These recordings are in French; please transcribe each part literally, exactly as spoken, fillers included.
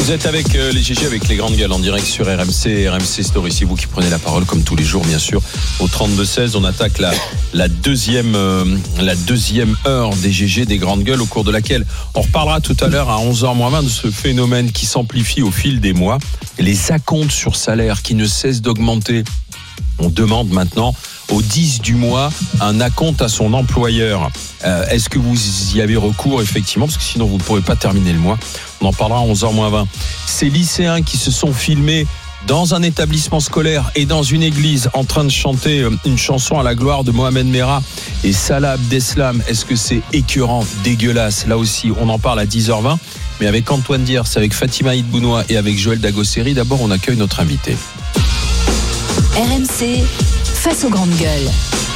Vous êtes avec euh, les G G, avec les grandes gueules en direct sur R M C, R M C Story. C'est vous qui prenez la parole comme tous les jours, bien sûr. Au trente-deux seize, on attaque la, la, deuxième, euh, la deuxième heure des G G, des grandes gueules, au cours de laquelle on reparlera tout à l'heure à onze heures moins vingt de ce phénomène qui s'amplifie au fil des mois. Les acomptes sur salaire qui ne cessent d'augmenter. On demande maintenant au dix du mois un acompte à son employeur. Euh, est-ce que vous y avez recours effectivement, parce que sinon vous ne pourrez pas terminer le mois. On en parlera à onze heures moins vingt. Ces lycéens qui se sont filmés dans un établissement scolaire et dans une église en train de chanter une chanson à la gloire de Mohamed Merah et Salah Abdeslam, est-ce que c'est écœurant, dégueulasse? Là aussi, on en parle à dix heures vingt. Mais avec Antoine Diers, avec Fatima Idbounoua et avec Joël Dagosseri, d'abord on accueille notre invité. R M C, face aux grandes gueules.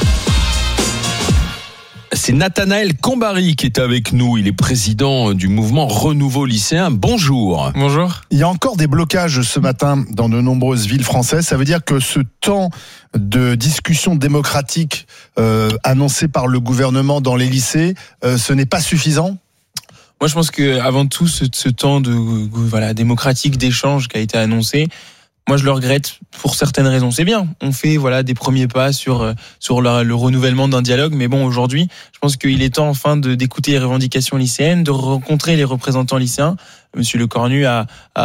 C'est Nathanaël Combary qui est avec nous. Il est président du mouvement Renouveau Lycéen. Bonjour. Bonjour. Il y a encore des blocages ce matin dans de nombreuses villes françaises. Ça veut dire que ce temps de discussion démocratique euh, annoncé par le gouvernement dans les lycées, euh, ce n'est pas suffisant ? Moi, je pense que avant tout, ce, ce temps de voilà démocratique d'échange qui a été annoncé, moi, je le regrette pour certaines raisons. C'est bien, on fait voilà des premiers pas sur sur le, le renouvellement d'un dialogue, mais bon, aujourd'hui, je pense qu'il est temps enfin de d'écouter les revendications lycéennes, de rencontrer les représentants lycéens. Monsieur Lecornu a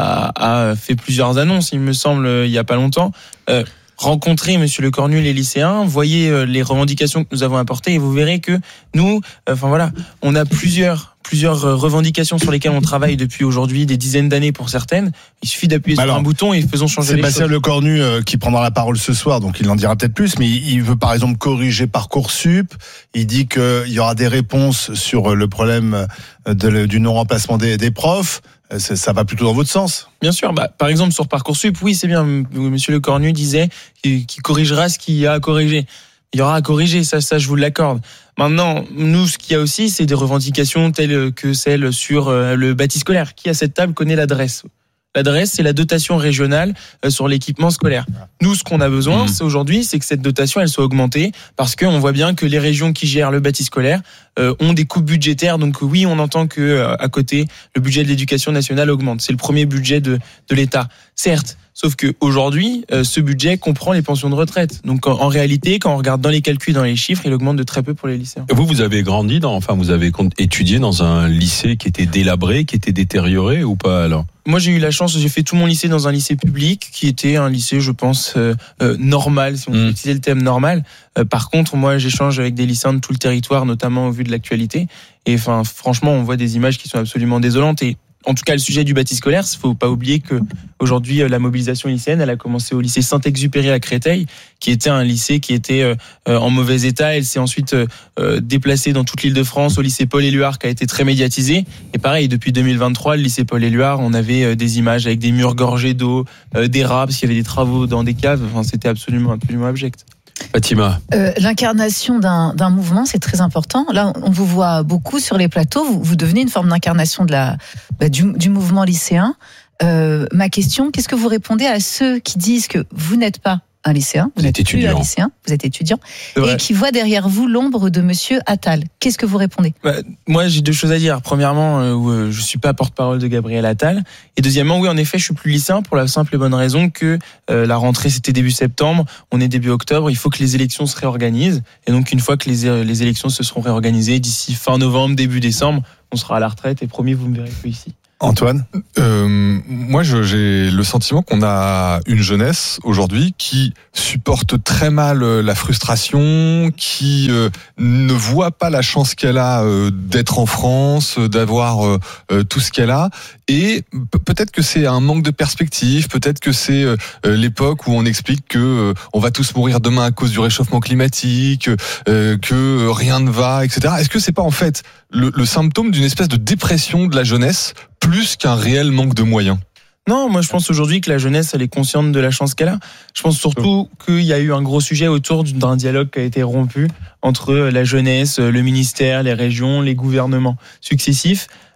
a, a fait plusieurs annonces, il me semble, il y a pas longtemps. Euh, rencontrez Monsieur Lecornu les lycéens, voyez les revendications que nous avons apportées et vous verrez que nous, enfin voilà, on a plusieurs plusieurs revendications sur lesquelles on travaille depuis aujourd'hui des dizaines d'années pour certaines. Il suffit d'appuyer bah sur alors, un bouton et faisons changer les choses. Sébastien Lecornu euh, qui prendra la parole ce soir, donc il en dira peut-être plus, mais il veut par exemple corriger Parcoursup. Il dit qu'il y aura des réponses sur le problème de, du non-remplacement des, des profs. Ça, ça va plutôt dans votre sens. Bien sûr. Bah, par exemple, sur Parcoursup, oui, c'est bien. Monsieur Lecornu disait qu'il, qu'il corrigera ce qu'il y a à corriger. Il y aura à corriger, ça, ça, je vous l'accorde. Maintenant, nous, ce qu'il y a aussi, c'est des revendications telles que celles sur le bâti scolaire. Qui à cette table connaît l'adresse ? L'adresse, c'est la dotation régionale sur l'équipement scolaire. Nous, ce qu'on a besoin, mmh. c'est aujourd'hui, c'est que cette dotation, elle soit augmentée, parce qu'on voit bien que les régions qui gèrent le bâti scolaire euh, ont des coupes budgétaires. Donc oui, on entend que euh, à côté, le budget de l'éducation nationale augmente. C'est le premier budget de, de l'État, certes. Sauf que aujourd'hui, euh, ce budget comprend les pensions de retraite. Donc en, en réalité, quand on regarde dans les calculs, dans les chiffres, il augmente de très peu pour les lycéens. Vous, vous avez grandi dans, enfin, vous avez étudié dans un lycée qui était délabré, qui était détérioré ou pas alors ? Moi, j'ai eu la chance, j'ai fait tout mon lycée dans un lycée public qui était un lycée, je pense, euh, euh, normal, si on peut mmh. utiliser le terme normal. Euh, par contre, moi, j'échange avec des lycéens de tout le territoire, notamment au vu de l'actualité. Et enfin, franchement, on voit des images qui sont absolument désolantes. Et en tout cas, le sujet du bâti scolaire, il ne faut pas oublier que aujourd'hui, la mobilisation lycéenne, elle a commencé au lycée Saint-Exupéry à Créteil, qui était un lycée qui était euh, en mauvais état. Elle s'est ensuite euh, déplacée dans toute l'Île-de-France au lycée Paul-Éluard, qui a été très médiatisé. Et pareil, depuis deux mille vingt-trois, le lycée Paul-Éluard, on avait euh, des images avec des murs gorgés d'eau, euh, des rats, parce qu'il y avait des travaux dans des caves. Enfin, c'était absolument, absolument abject. Fatima. Euh, l'incarnation d'un, d'un mouvement, c'est très important. Là, on vous voit beaucoup sur les plateaux. Vous, vous devenez une forme d'incarnation de la, bah, du, du mouvement lycéen. Euh, ma question, qu'est-ce que vous répondez à ceux qui disent que vous n'êtes pas un lycéen, vous, vous n'êtes plus un lycéen, vous êtes étudiant, et qui voit derrière vous l'ombre de Monsieur Attal. Qu'est-ce que vous répondez ? bah, Moi, j'ai deux choses à dire. Premièrement, euh, je suis pas porte-parole de Gabriel Attal. Et deuxièmement, oui, en effet, je suis plus lycéen pour la simple et bonne raison que euh, la rentrée, c'était début septembre, on est début octobre, il faut que les élections se réorganisent. Et donc, une fois que les, les élections se seront réorganisées, d'ici fin novembre, début décembre, on sera à la retraite et promis, vous me verrez plus ici. Antoine ? euh, Moi, je, j'ai le sentiment qu'on a une jeunesse aujourd'hui qui supporte très mal la frustration, qui euh, ne voit pas la chance qu'elle a euh, d'être en France, d'avoir euh, tout ce qu'elle a. Et p- peut-être que c'est un manque de perspective, peut-être que c'est euh, l'époque où on explique que euh, on va tous mourir demain à cause du réchauffement climatique, euh, que rien ne va, et cetera. Est-ce que c'est pas en fait le, le symptôme d'une espèce de dépression de la jeunesse plus qu'un réel manque de moyens? Non, moi je pense aujourd'hui que la jeunesse, elle est consciente de la chance qu'elle a. Je pense surtout qu'il y a eu un gros sujet autour d'un dialogue qui a été rompu entre la jeunesse, le ministère, les régions, les gouvernements successifs.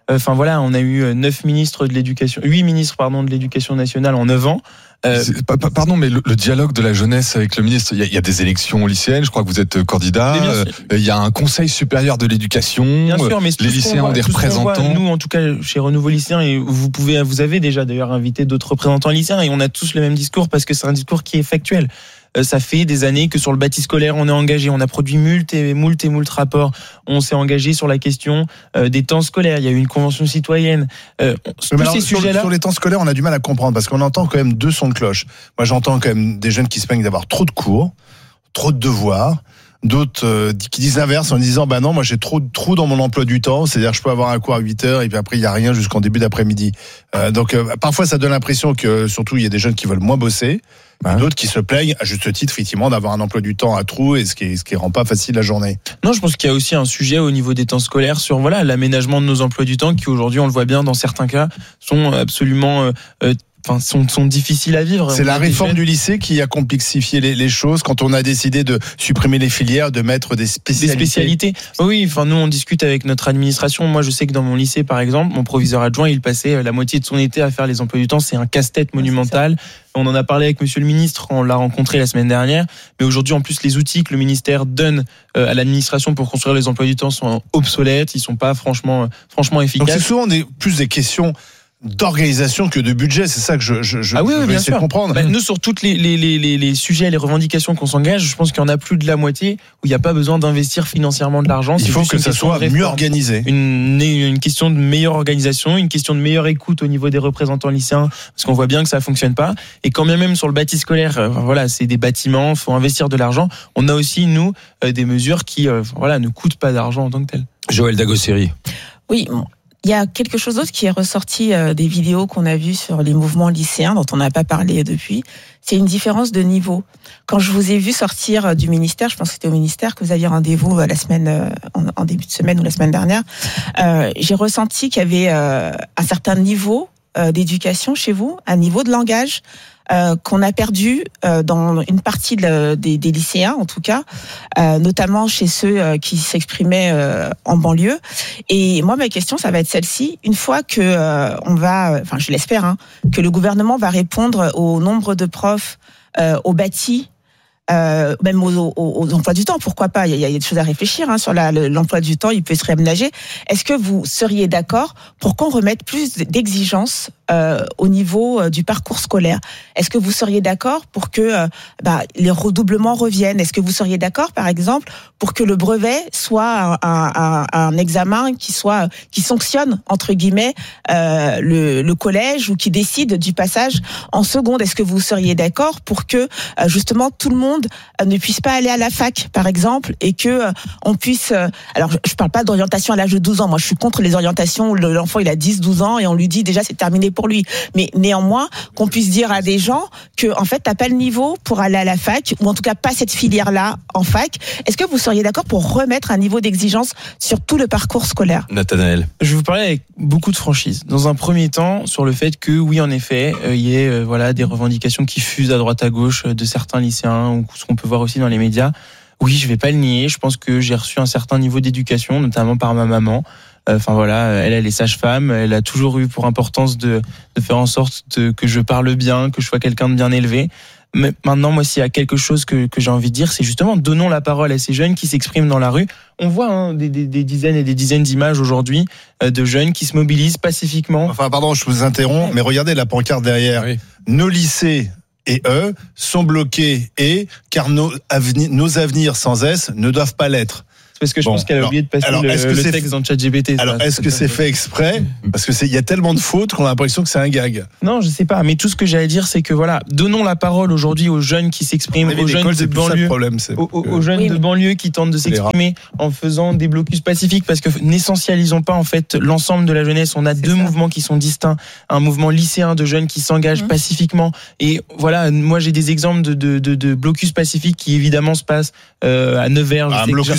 Enfin voilà, on a eu neuf ministres de l'éducation, huit ministres pardon de l'éducation nationale en neuf ans. Euh, Pardon, mais le, le dialogue de la jeunesse avec le ministre, il y, a, il y a des élections lycéennes, je crois que vous êtes candidat, euh, il y a un conseil supérieur de l'éducation, bien sûr, mais les lycéens ont des représentants. Nous, en tout cas, chez Renouveau Lycéen, et vous pouvez, vous avez déjà d'ailleurs invité d'autres représentants lycéens, et on a tous le même discours parce que c'est un discours qui est factuel. Ça fait des années que sur le bâti scolaire, on est engagé. On a produit moult et moult et moult rapports. On s'est engagé sur la question des temps scolaires. Il y a eu une convention citoyenne. Euh, tous alors, ces sur, sujets-là. Sur les temps scolaires, on a du mal à comprendre parce qu'on entend quand même deux sons de cloche. Moi, j'entends quand même des jeunes qui se plaignent d'avoir trop de cours, trop de devoirs. D'autres euh, qui disent l'inverse en disant bah non, moi j'ai trop de trous dans mon emploi du temps, c'est-à-dire je peux avoir un cours à huit heures et puis après il y a rien jusqu'en début d'après-midi. Euh, donc euh, parfois ça donne l'impression que surtout il y a des jeunes qui veulent moins bosser, ouais. D'autres qui se plaignent à juste titre effectivement d'avoir un emploi du temps à trous et ce qui ce qui rend pas facile la journée. Non, je pense qu'il y a aussi un sujet au niveau des temps scolaires sur voilà l'aménagement de nos emplois du temps qui aujourd'hui on le voit bien dans certains cas sont absolument euh, euh, Enfin, sont, sont difficiles à vivre. C'est la réforme du lycée qui a complexifié les, les choses quand on a décidé de supprimer les filières, de mettre des spécialités. Des spécialités. Oui, enfin nous on discute avec notre administration. Moi je sais que dans mon lycée par exemple, mon proviseur adjoint il passait la moitié de son été à faire les emplois du temps. C'est un casse-tête monumental. On en a parlé avec Monsieur le Ministre, on l'a rencontré la semaine dernière. Mais aujourd'hui en plus les outils que le ministère donne à l'administration pour construire les emplois du temps sont obsolètes. Ils sont pas franchement franchement efficaces. Donc c'est souvent des, plus des questions d'organisation que de budget, c'est ça que je, je, je, ah oui, je oui, veux bien essayer sûr. de comprendre. Bah, nous, sur toutes les, les, les, les sujets, les revendications qu'on s'engage, je pense qu'il y en a plus de la moitié où il n'y a pas besoin d'investir financièrement de l'argent. Il c'est faut que ça soit mieux organisé. Une, une question de meilleure organisation, une question de meilleure écoute au niveau des représentants lycéens, parce qu'on voit bien que ça fonctionne pas. Et quand bien même sur le bâti scolaire, euh, voilà, c'est des bâtiments, faut investir de l'argent. On a aussi nous euh, des mesures qui, euh, voilà, ne coûtent pas d'argent en tant que tel. Joël Dagosseri. Oui. Bon. Il y a quelque chose d'autre qui est ressorti euh, des vidéos qu'on a vues sur les mouvements lycéens, dont on n'a pas parlé depuis. C'est une différence de niveau. Quand je vous ai vu sortir du ministère, je pense que c'était au ministère que vous aviez rendez-vous la semaine, euh, en, en début de semaine ou la semaine dernière, euh, j'ai ressenti qu'il y avait euh, un certain niveau euh, d'éducation chez vous, un niveau de langage euh, qu'on a perdu euh, dans une partie de, des, des lycéens, en tout cas, euh, notamment chez ceux euh, qui s'exprimaient euh, en banlieue. Et moi, ma question, ça va être celle-ci. Une fois que euh, on va, enfin, je l'espère, hein, que le gouvernement va répondre au nombre de profs euh, au bâti, Euh, même aux, aux, aux emplois du temps, pourquoi pas, il y a, il y a des choses à réfléchir hein, sur la, l'emploi du temps, il peut se réaménager. Est-ce que vous seriez d'accord pour qu'on remette plus d'exigences euh, au niveau euh, du parcours scolaire? Est-ce que vous seriez d'accord pour que euh, bah, les redoublements reviennent? Est-ce que vous seriez d'accord, par exemple, pour que le brevet soit un, un, un examen qui soit qui sanctionne entre guillemets euh, le, le collège ou qui décide du passage en seconde? Est-ce que vous seriez d'accord pour que euh, justement tout le monde ne puisse pas aller à la fac, par exemple, et que euh, on puisse. Euh, alors, je parle pas d'orientation à l'âge de douze ans. Moi, je suis contre les orientations où l'enfant il a dix, douze ans et on lui dit déjà c'est terminé pour lui. Mais néanmoins, qu'on puisse dire à des gens que en fait t'as pas le niveau pour aller à la fac ou en tout cas pas cette filière-là en fac. Est-ce que vous seriez d'accord pour remettre un niveau d'exigence sur tout le parcours scolaire? Nathanaël. Je vais vous parler avec beaucoup de franchise. Dans un premier temps, sur le fait que oui, en effet, il euh, y ait euh, voilà des revendications qui fusent à droite à gauche de certains lycéens ou ce qu'on peut voir aussi dans les médias. Oui, je vais pas le nier. Je pense que j'ai reçu un certain niveau d'éducation, notamment par ma maman. Enfin voilà, elle, elle est sage-femme. Elle a toujours eu pour importance de, de faire en sorte de, que je parle bien, que je sois quelqu'un de bien élevé. Mais maintenant, moi, s'il y a quelque chose que, que j'ai envie de dire, c'est justement donnons la parole à ces jeunes qui s'expriment dans la rue. On voit hein, des, des, des dizaines et des dizaines d'images aujourd'hui euh, de jeunes qui se mobilisent pacifiquement. Enfin, pardon, je vous interromps, mais regardez la pancarte derrière. Oui. Nos lycées et eux sont bloqués et car nos, aveni- nos avenirs sans S ne doivent pas l'être. Parce que je bon, pense qu'elle a alors, oublié de passer alors, le, le texte f... dans ChatGPT. Alors, ça, est-ce que c'est fait exprès? Parce que c'est, il y a tellement de fautes qu'on a l'impression que c'est un gag. Non, je sais pas. Mais tout ce que j'allais dire, c'est que voilà, donnons la parole aujourd'hui aux jeunes qui s'expriment, aux jeunes de banlieue, problème, c'est aux, aux jeunes oui, de mais... banlieue qui tentent de s'exprimer en faisant des blocus pacifiques. Parce que n'essentialisons pas en fait l'ensemble de la jeunesse. On a c'est deux ça. mouvements qui sont distincts. Un mouvement lycéen de jeunes qui s'engagent mmh. pacifiquement. Et voilà, moi j'ai des exemples de, de, de, de blocus pacifiques qui évidemment se passent euh, à Nevers. Ah, un blocus pacifique,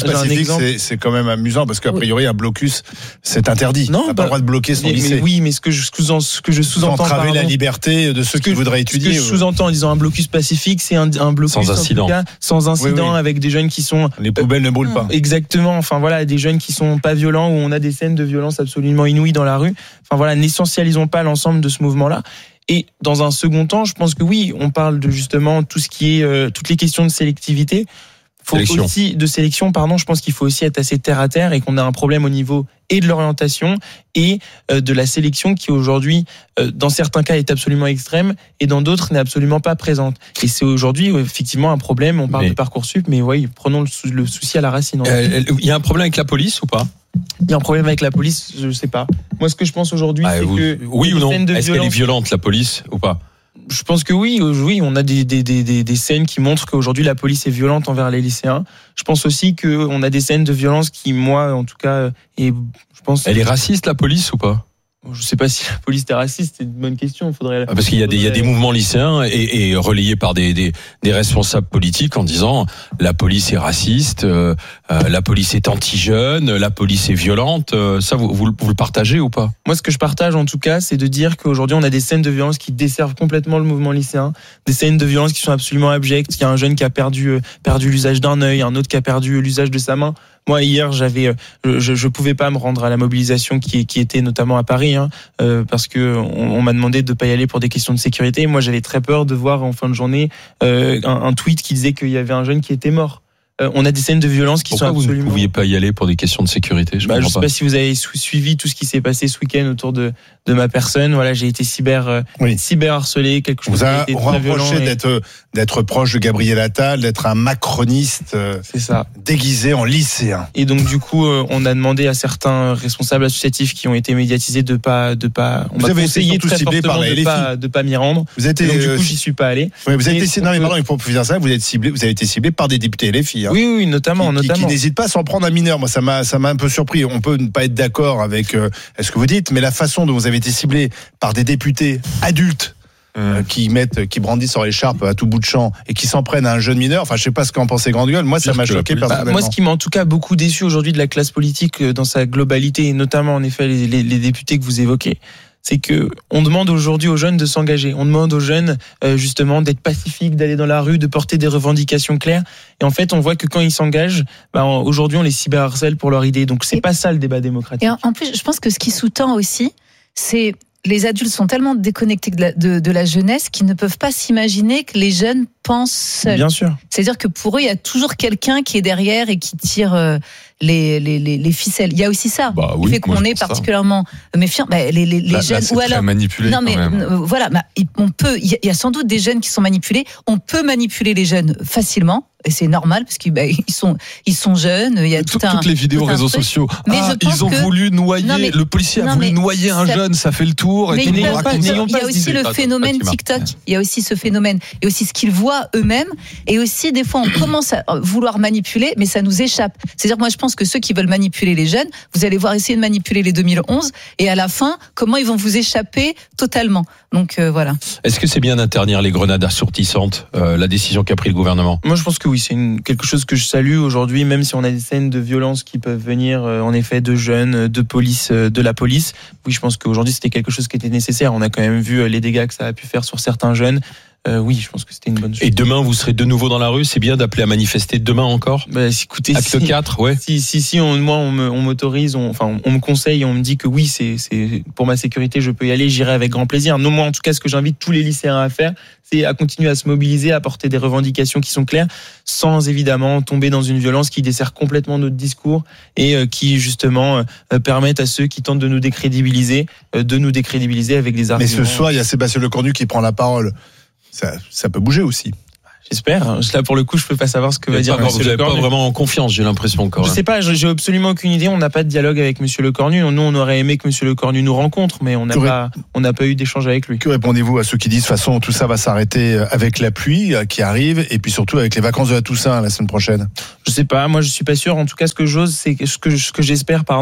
exemple. C'est, c'est quand même amusant parce qu'a priori, un blocus, c'est interdit. Non, on n'a bah, pas le droit de bloquer son mais, lycée. mais oui, mais ce que je, ce que je sous-entends. Entraver la pardon, liberté de ceux ce qui que, voudraient étudier. Ce que je sous-entends en disant un blocus pacifique, c'est un, un blocus sans incident, en tout cas, sans incident, oui, oui. avec des jeunes qui sont. Les poubelles ne brûlent pas. Exactement. Enfin voilà, des jeunes qui sont pas violents, où on a des scènes de violence absolument inouïes dans la rue. Enfin voilà, n'essentialisons pas l'ensemble de ce mouvement-là. Et dans un second temps, je pense que oui, on parle de justement tout ce qui est euh, toutes les questions de sélectivité. Faut sélection. aussi de sélection, pardon. Je pense qu'il faut aussi être assez terre à terre et qu'on a un problème au niveau et de l'orientation et euh, de la sélection qui aujourd'hui, euh, dans certains cas, est absolument extrême et dans d'autres n'est absolument pas présente. Et c'est aujourd'hui euh, effectivement un problème. On parle mais... de Parcoursup, mais oui, prenons le, sou- le souci à la racine. Il euh, y a un problème avec la police ou pas? Il y a un problème avec la police, je sais pas. Moi, ce que je pense aujourd'hui, ah, c'est vous... que oui ou non, est-ce violence... qu'elle est violente la police ou pas? Je pense que oui, oui, on a des, des, des, des scènes qui montrent qu'aujourd'hui la police est violente envers les lycéens. Je pense aussi qu'on a des scènes de violence qui, moi, en tout cas, et je pense. Elle est raciste la police ou pas? Je sais pas si la police est raciste, c'est une bonne question. Faudrait. Parce qu'il y a des, il y a des mouvements lycéens et, et relayés par des, des, des responsables politiques en disant la police est raciste, euh, la police est anti-jeune, la police est violente. Ça, vous, vous, vous le partagez ou pas? Moi, ce que je partage en tout cas, c'est de dire qu'aujourd'hui, on a des scènes de violence qui desservent complètement le mouvement lycéen, des scènes de violence qui sont absolument abjectes. Il y a un jeune qui a perdu, perdu l'usage d'un œil, un autre qui a perdu l'usage de sa main. Moi, hier, j'avais, je, je pouvais pas me rendre à la mobilisation qui, qui était notamment à Paris, hein, euh, parce que on, on m'a demandé de pas y aller pour des questions de sécurité. Moi, j'avais très peur de voir en fin de journée euh, un, un tweet qui disait qu'il y avait un jeune qui était mort. Euh, on a des scènes de violence qui Pourquoi sont absolument. Vous ne pouviez pas y aller pour des questions de sécurité? Je ne bah, sais pas. pas si vous avez suivi tout ce qui s'est passé ce week-end autour de de ma personne. Voilà, j'ai été cyber euh, oui. cyber harcelé, quelque chose. Vous a qui a été reproché et... d'être d'être proche de Gabriel Attal, d'être un macroniste. Euh, C'est ça. Déguisé en lycéen. Et donc du coup, euh, on a demandé à certains responsables associatifs qui ont été médiatisés de pas de pas. On m'a conseillé très fortement par de pas de pas m'y rendre. Vous êtes donc euh, du coup, j'y suis pas allé. Oui, vous avez été non mais pardon, il faut dire ça. Vous êtes ciblé. Vous avez été ciblé par des députés L F I. Hein, oui, oui, notamment, qui, notamment. Qui, qui n'hésitent pas à s'en prendre un mineur. Moi, ça m'a ça m'a un peu surpris. On peut ne pas être d'accord avec euh, ce que vous dites, mais la façon dont vous avez été ciblé par des députés adultes. Euh, qui mettent, qui brandissent sur l'écharpe à tout bout de champ et qui s'en prennent à un jeune mineur. Enfin, je sais pas ce qu'en pensait Grande Gueule. Moi, ça m'a choqué personnellement. Bah, moi, ce qui m'a en tout cas beaucoup déçu aujourd'hui de la classe politique dans sa globalité, et notamment en effet les, les, les députés que vous évoquez, c'est que on demande aujourd'hui aux jeunes de s'engager. On demande aux jeunes euh, justement d'être pacifiques, d'aller dans la rue, de porter des revendications claires. Et en fait, on voit que quand ils s'engagent, bah, aujourd'hui, on les cyberharcèle pour leur idée. Donc, c'est et, pas ça le débat démocratique. Et en, en plus, je pense que ce qui sous-tend aussi, c'est les adultes sont tellement déconnectés de la, de, de la jeunesse qu'ils ne peuvent pas s'imaginer que les jeunes pensent seuls. Bien sûr. C'est-à-dire que pour eux, il y a toujours quelqu'un qui est derrière et qui tire euh, les, les, les, les ficelles. Il y a aussi ça. Bah oui, le fait qu'on est particulièrement ça. méfiant. Bah, les les, les là, jeunes. Là, ou alors. Manipulé non, mais quand même. Euh, voilà. Bah, on peut. Il y, y a sans doute des jeunes qui sont manipulés. On peut manipuler les jeunes facilement. Et c'est normal parce qu'ils bah, ils sont ils sont jeunes. Il y a tout Toutes un, les vidéos réseaux truc. sociaux. Mais ah, je pense ils ont que... voulu noyer. Non, mais... Le policier a non, voulu noyer un ça... jeune. Ça fait le tour. Mais et il y a, pas, pas, il y a aussi le phénomène TikTok. Il y a aussi ce phénomène et aussi ce qu'ils voient eux-mêmes. Et aussi des fois on commence à vouloir manipuler, mais ça nous échappe. C'est-à-dire moi je pense que ceux qui veulent manipuler les jeunes, vous allez voir essayer de manipuler les deux mille onze et à la fin comment ils vont vous échapper totalement. Donc euh, voilà. Est-ce que c'est bien d'interdire les grenades assourdissantes, euh, la décision qu'a pris le gouvernement? Moi je pense que oui, c'est une, quelque chose que je salue aujourd'hui, même si on a des scènes de violence qui peuvent venir euh, en effet de jeunes, de police, euh, de la police. Oui, je pense qu'aujourd'hui c'était quelque chose qui était nécessaire. On a quand même vu euh, les dégâts que ça a pu faire sur certains jeunes. Euh, oui, je pense que c'était une bonne chose. Et demain, vous serez de nouveau dans la rue. C'est bien d'appeler à manifester demain encore. Bah, écoutez, acte si, quatre, ouais. Si, si, si, on, moi, on, me, on m'autorise, on, enfin, on me conseille, on me dit que oui, c'est, c'est pour ma sécurité, je peux y aller, j'irai avec grand plaisir. Non, moi, en tout cas, ce que j'invite tous les lycéens à faire, c'est à continuer à se mobiliser, à porter des revendications qui sont claires, sans évidemment tomber dans une violence qui dessert complètement notre discours et euh, qui justement euh, permettent à ceux qui tentent de nous décrédibiliser, euh, de nous décrédibiliser avec des arguments. Mais ce soir, il y a Sébastien Lecornu qui prend la parole. Ça, ça peut bouger aussi. J'espère. Là, pour le coup, je peux pas savoir ce que va dire pas, Monsieur Vous n'avez pas Lecornu. vraiment en confiance, j'ai l'impression encore. Je sais pas, j'ai absolument aucune idée. On n'a pas de dialogue avec Monsieur Lecornu. Nous, on aurait aimé que Monsieur Lecornu nous rencontre, mais on n'a pas, on n'a pas eu d'échange avec lui. Que répondez-vous à ceux qui disent, de toute façon, tout ça va s'arrêter avec la pluie qui arrive, et puis surtout avec les vacances de la Toussaint la semaine prochaine? Je sais pas. Moi, je suis pas sûr. En tout cas, ce que j'ose, c'est ce que, ce que j'espère, pardon,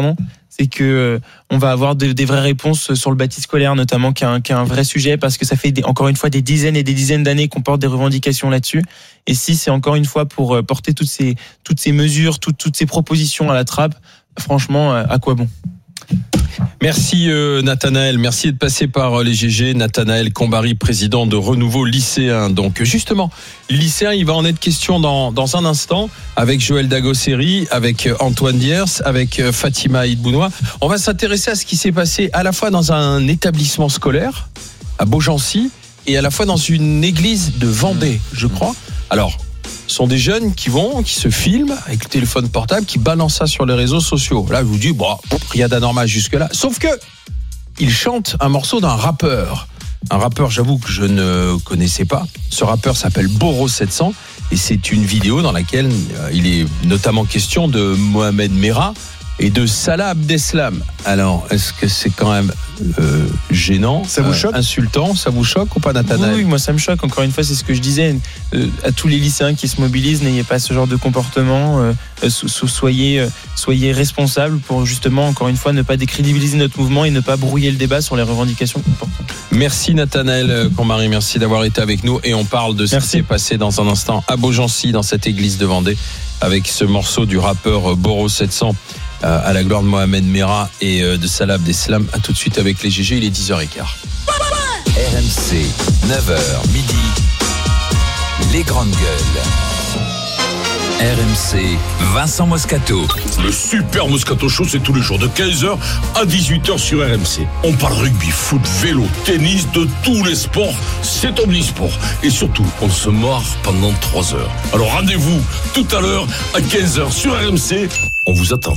c'est que euh, on va avoir de, des vraies réponses sur le bâti scolaire, notamment, qui est, un, qui est un vrai sujet, parce que ça fait des, encore une fois des dizaines et des dizaines d'années qu'on porte des revendications là-dessus. Et si c'est encore une fois pour euh, porter toutes ces, toutes ces mesures, toutes, toutes ces propositions à la trappe, franchement, euh, à quoi bon? Merci euh, Nathanaël, merci d'être passé par euh, les G G. Nathanaël Combary, président de Renouveau Lycéen. Donc justement, les lycéens, il va en être question dans, dans un instant avec Joël Dagosseri, avec euh, Antoine Diers, avec euh, Fatima Aïd-Bounoua. On va s'intéresser à ce qui s'est passé à la fois dans un établissement scolaire à Beaugency et à la fois dans une église de Vendée, je crois. Alors, ce sont des jeunes qui vont, qui se filment avec le téléphone portable, qui balancent ça sur les réseaux sociaux. Là, je vous dis, bon, rien d'anormal jusque-là. Sauf que ils chantent un morceau d'un rappeur. Un rappeur, j'avoue que je ne connaissais pas. Ce rappeur s'appelle Boro sept cents et c'est une vidéo dans laquelle euh, il est notamment question de Mohamed Merah et de Salah Abdeslam. Alors, est-ce que c'est quand même euh, gênant, ça vous choque, euh, insultant, ça vous choque ou pas, Nathanaël? Oui, moi ça me choque. Encore une fois, c'est ce que je disais euh, à tous les lycéens qui se mobilisent. N'ayez pas ce genre de comportement. Euh, so, so, soyez, euh, soyez responsables pour justement, encore une fois, ne pas décrédibiliser notre mouvement et ne pas brouiller le débat sur les revendications qu'on porte. Merci Nathanaël Combary, merci d'avoir été avec nous et on parle de ce merci. qui s'est passé dans un instant à Beaugency, dans cette église de Vendée, avec ce morceau du rappeur Boro sept cents. À la gloire de Mohamed Merah et de Salah Abdeslam. À tout de suite avec les G G, il est dix heures quinze. R M C, neuf heures midi, les grandes gueules. R M C, Vincent Moscato. Le Super Moscato Show, c'est tous les jours de quinze heures à dix-huit heures sur R M C. On parle rugby, foot, vélo, tennis, de tous les sports. C'est omnisport. Et surtout, on se marre pendant trois heures. Alors rendez-vous tout à l'heure à quinze heures sur R M C. On vous attend.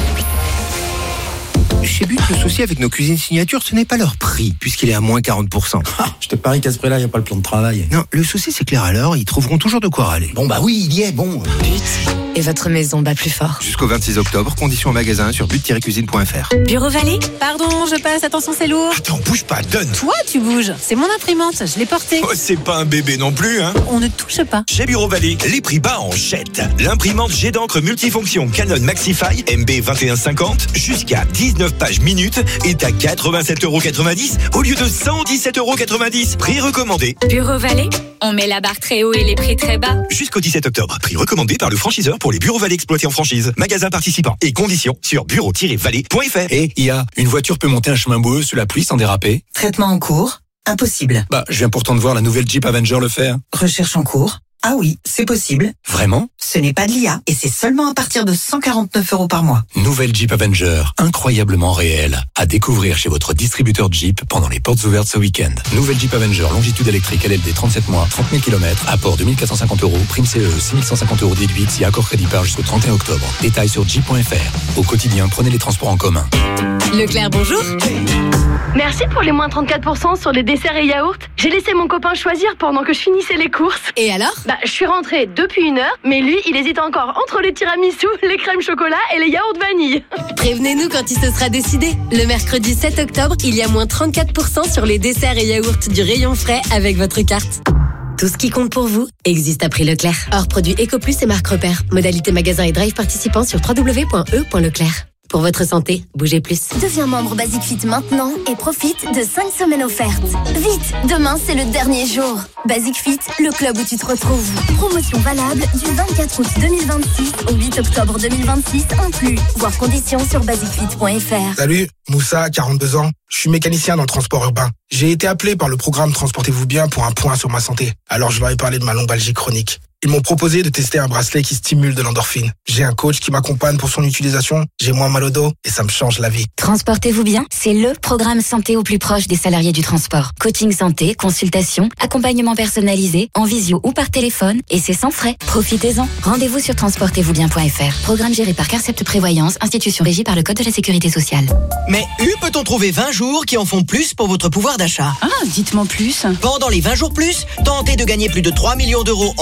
Chez But, le souci avec nos cuisines signatures, ce n'est pas leur prix, puisqu'il est à moins quarante pour cent. Ah, je te parie qu'à ce prix-là, il n'y a pas le plan de travail. Non, le souci, c'est que les râleurs, ils trouveront toujours de quoi râler. Bon, bah oui, il y est, bon. But, et votre maison bat plus fort. Jusqu'au vingt-six octobre, conditions en magasin sur but tiret cuisine point f r. Bureau Vallée. Pardon, je passe, attention, c'est lourd. Attends, bouge pas, donne. Toi, tu bouges. C'est mon imprimante, je l'ai portée. Oh, c'est pas un bébé non plus, hein. On ne touche pas. Chez Bureau Vallée, les prix bas en jette. L'imprimante jet d'encre multifonction Canon Maxify M B vingt et un cinquante jusqu'à dix-neuf pages minutes est à quatre-vingt-sept euros quatre-vingt-dix au lieu de cent dix-sept euros quatre-vingt-dix. Prix recommandé. Bureau Vallée, on met la barre très haut et les prix très bas. Jusqu'au dix-sept octobre. Prix recommandé par le franchiseur pour les Bureaux Vallée exploités en franchise. Magasin participant et conditions sur bureau tiret vallée point f r. Et I A, une voiture peut monter un chemin boueux sous la pluie sans déraper? Traitement en cours. Impossible. Bah, je viens pourtant de voir la nouvelle Jeep Avenger le faire. Recherche en cours. Ah oui, c'est possible. Vraiment? Ce n'est pas de l'I A et c'est seulement à partir de cent quarante-neuf euros par mois. Nouvelle Jeep Avenger, incroyablement réelle. À découvrir chez votre distributeur Jeep pendant les portes ouvertes ce week-end. Nouvelle Jeep Avenger, longitude électrique L L D trente-sept mois, trente mille kilomètres, apport deux mille quatre cent cinquante euros, prime C E, six mille cent cinquante euros déduite si accord crédit par jusqu'au trente et un octobre. Détails sur jeep point f r. Au quotidien, prenez les transports en commun. Leclerc, bonjour. Merci pour les moins trente-quatre pour cent sur les desserts et yaourts. J'ai laissé mon copain choisir pendant que je finissais les courses. Et alors? Bah, je suis rentrée depuis une heure, mais lui, il hésite encore entre les tiramisu, les crèmes chocolat et les yaourts vanille. Prévenez-nous quand il se sera décidé. Le mercredi sept octobre, il y a moins trente-quatre pour cent sur les desserts et yaourts du rayon frais avec votre carte. Tout ce qui compte pour vous existe à prix Leclerc. Hors produits Ecoplus et marque repère. Modalité magasin et drive participants sur w w w point e point leclerc. Pour votre santé, bougez plus. Deviens membre Basic Fit maintenant et profite de cinq semaines offertes. Vite, demain c'est le dernier jour. Basic Fit, le club où tu te retrouves. Promotion valable du vingt-quatre août deux mille vingt-six au huit octobre deux mille vingt-six inclus. Voir conditions sur basic fit point f r. Salut, Moussa, quarante-deux ans. Je suis mécanicien dans le transport urbain. J'ai été appelé par le programme Transportez-vous bien pour un point sur ma santé. Alors je leur ai parlé de ma lombalgie chronique. Ils m'ont proposé de tester un bracelet qui stimule de l'endorphine. J'ai un coach qui m'accompagne pour son utilisation, j'ai moins mal au dos et ça me change la vie. Transportez-vous bien, c'est le programme santé au plus proche des salariés du transport. Coaching santé, consultation, accompagnement personnalisé, en visio ou par téléphone et c'est sans frais. Profitez-en. Rendez-vous sur transportez vous bien point f r. Programme géré par Carcept Prévoyance, institution régie par le Code de la Sécurité sociale. Mais où peut-on trouver vingt jours qui en font plus pour votre pouvoir d'achat? Ah, dites-moi plus. Pendant les vingt jours plus, tentez de gagner plus de trois millions d'euros en lot de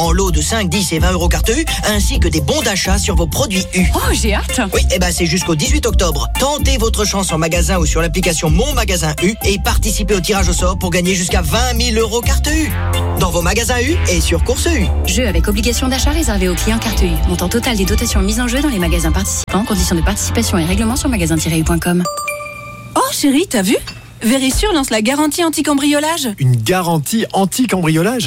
cinq, dix et vingt euros carte U, ainsi que des bons d'achat sur vos produits U. Oh, j'ai hâte. Oui, et ben c'est jusqu'au dix-huit octobre. Tentez votre chance en magasin ou sur l'application Mon Magasin U et participez au tirage au sort pour gagner jusqu'à vingt mille euros carte U. Dans vos magasins U et sur Course U. Jeu avec obligation d'achat réservé aux clients carte U. Montant total des dotations mises en jeu dans les magasins participants. Conditions de participation et règlements sur magasin tiret u point com. Oh chérie, t'as vu ? Vérissure lance la garantie anti-cambriolage. Une garantie anti-cambriolage ?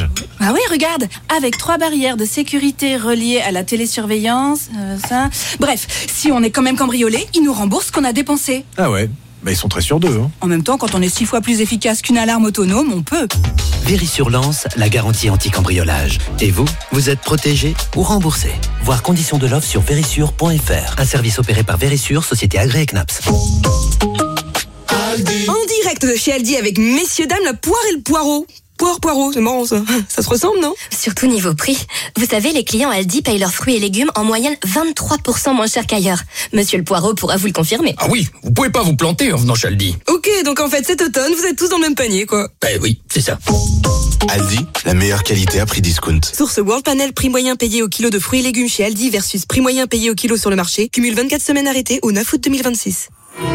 Ah oui, regarde, avec trois barrières de sécurité reliées à la télésurveillance, euh, ça... Bref, si on est quand même cambriolé, ils nous remboursent ce qu'on a dépensé. Ah ouais, bah ils sont très sûrs d'eux. Hein. En même temps, quand on est six fois plus efficace qu'une alarme autonome, on peut. Vérissure lance la garantie anti-cambriolage. Et vous, vous êtes protégé ou remboursé. Voir conditions de l'offre sur vérissure point f r. Un service opéré par Vérissure, société agréée C N A P S. En direct de chez Aldi avec messieurs dames la poire et le poireau. Poire, poireau, c'est marrant ça. Ça se ressemble, non? Surtout niveau prix. Vous savez, les clients Aldi payent leurs fruits et légumes en moyenne vingt-trois pour cent moins cher qu'ailleurs. Monsieur le poireau pourra vous le confirmer. Ah oui, vous pouvez pas vous planter en venant chez Aldi. Ok, donc en fait cet automne, vous êtes tous dans le même panier, quoi. Ben oui, c'est ça. Aldi, la meilleure qualité à prix discount. Source World Panel, prix moyen payé au kilo de fruits et légumes chez Aldi versus prix moyen payé au kilo sur le marché. Cumule vingt-quatre semaines arrêtées au neuf août deux mille vingt-six.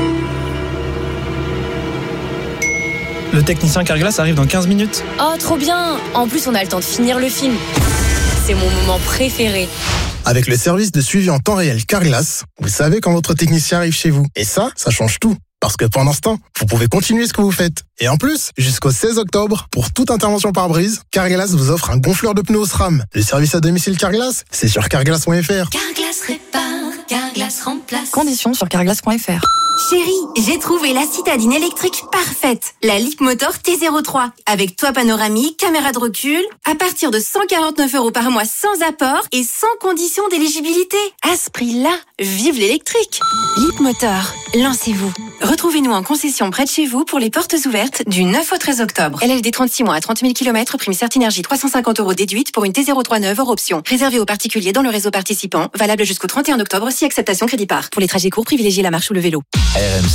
Le technicien Carglass arrive dans quinze minutes. Oh, trop bien! En plus, on a le temps de finir le film. C'est mon moment préféré. Avec le service de suivi en temps réel Carglass, vous savez quand votre technicien arrive chez vous. Et ça, ça change tout. Parce que pendant ce temps, vous pouvez continuer ce que vous faites. Et en plus, jusqu'au seize octobre, pour toute intervention par brise, Carglass vous offre un gonfleur de pneus au SRAM. Le service à domicile Carglass, c'est sur carglass point f r. Carglass répare, Carglass remplace. Conditions sur carglass point f r. Chérie, j'ai trouvé la citadine électrique parfaite. La Leapmotor T zéro trois. Avec toit panoramique, caméra de recul, à partir de cent quarante-neuf euros par mois sans apport et sans condition d'éligibilité. À ce prix-là, vive l'électrique. Leapmotor, lancez-vous. Retrouvez-nous en concession près de chez vous pour les portes ouvertes du neuf au treize octobre. L L D trente-six mois à trente mille kilomètres, prime Certinergie trois cent cinquante euros déduite pour une T zéro trois neuve hors option. Réservé aux particuliers dans le réseau participant, valable jusqu'au trente et un octobre si acceptation crédit par. Pour les trajets courts, privilégiez la marche ou le vélo. R M C.